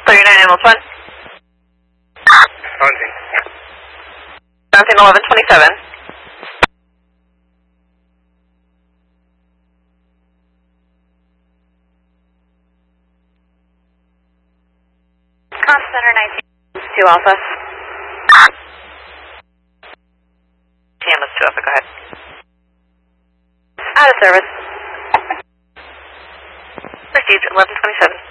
39 Ambulance 1. Bouncing. Bouncing 1127. Comm Center 19 2 Alpha. TMS 2 Alpha, go ahead. Out of service. Received 1127.